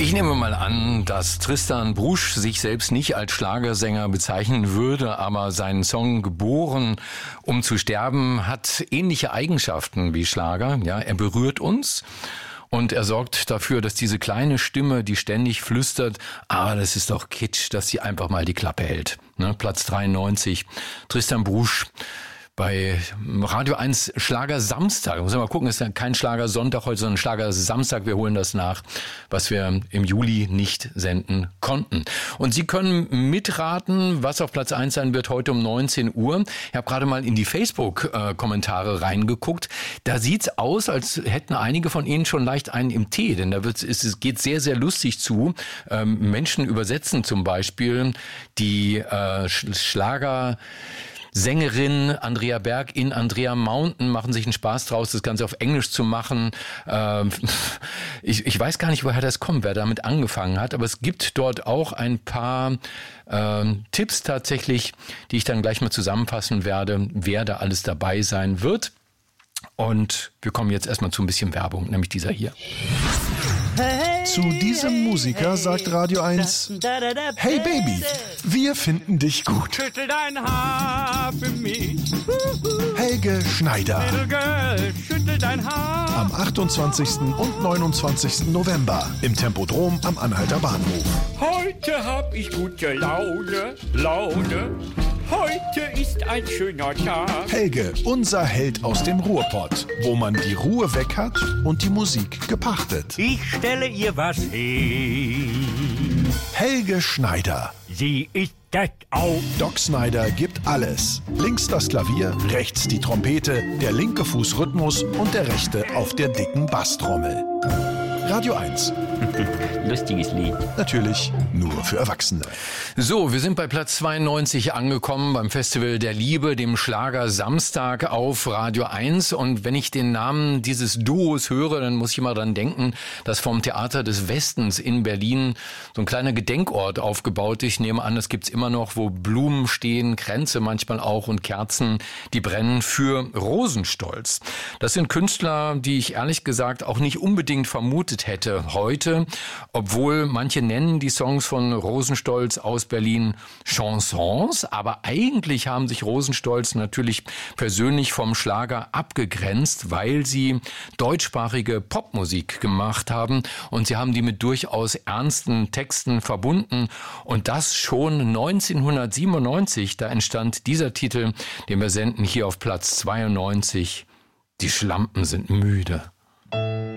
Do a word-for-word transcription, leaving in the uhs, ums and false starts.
Ich nehme mal an, dass Tristan Brusch sich selbst nicht als Schlagersänger bezeichnen würde, aber sein Song Geboren, um zu sterben, hat ähnliche Eigenschaften wie Schlager. Ja, er berührt uns. Und er sorgt dafür, dass diese kleine Stimme, die ständig flüstert, ah, das ist doch Kitsch, dass sie einfach mal die Klappe hält. Ne? Platz dreiundneunzig, Tristan Brusch. Bei Radio eins Schlager Samstag. Muss man mal gucken, ist ja kein Schlager Sonntag heute, sondern Schlager Samstag. Wir holen das nach, was wir im Juli nicht senden konnten. Und Sie können mitraten, was auf Platz eins sein wird heute um neunzehn Uhr. Ich habe gerade mal in die Facebook-Kommentare reingeguckt. Da sieht's aus, als hätten einige von Ihnen schon leicht einen im Tee, denn da wird, es geht sehr, sehr lustig zu. Ähm, Menschen übersetzen zum Beispiel die äh, Schlager Sängerin Andrea Berg in Andrea Mountain, machen sich einen Spaß draus, das Ganze auf Englisch zu machen. Ähm, ich, ich weiß gar nicht, woher das kommt, wer damit angefangen hat, aber es gibt dort auch ein paar ähm, Tipps tatsächlich, die ich dann gleich mal zusammenfassen werde, wer da alles dabei sein wird. Und wir kommen jetzt erstmal zu ein bisschen Werbung, nämlich dieser hier. Zu diesem Musiker sagt Radio eins, hey Baby, wir finden dich gut. Schüttel dein Haar für mich. Helge Schneider. Little girl, schüttel dein Haar. Am achtundzwanzigsten und neunundzwanzigsten November im Tempodrom am Anhalter Bahnhof. Heute hab ich gute Laune, Laune. Heute ist ein schöner Tag. Helge, unser Held aus dem Ruhrpott, wo man die Ruhe weg hat und die Musik gepachtet. Ich stelle ihr was hin. Helge Schneider. Sie ist das auch. Doc Snyder gibt alles. Links das Klavier, rechts die Trompete, der linke Fuß Rhythmus und der rechte auf der dicken Basstrommel. Radio eins. Lustiges Lied. Natürlich nur für Erwachsene. So, wir sind bei Platz zweiundneunzig angekommen beim Festival der Liebe, dem Schlager Samstag auf Radio eins. Und wenn ich den Namen dieses Duos höre, dann muss ich immer dran denken, dass vom Theater des Westens in Berlin so ein kleiner Gedenkort aufgebaut ist. Ich nehme an, das gibt's immer noch, wo Blumen stehen, Kränze manchmal auch und Kerzen, die brennen für Rosenstolz. Das sind Künstler, die ich ehrlich gesagt auch nicht unbedingt vermutet hätte heute, obwohl manche nennen die Songs von Rosenstolz aus Berlin Chansons, aber eigentlich haben sich Rosenstolz natürlich persönlich vom Schlager abgegrenzt, weil sie deutschsprachige Popmusik gemacht haben und sie haben die mit durchaus ernsten Texten verbunden und das schon neunzehnhundertsiebenundneunzig, da entstand dieser Titel, den wir senden hier auf Platz zweiundneunzig, Die Schlampen sind müde.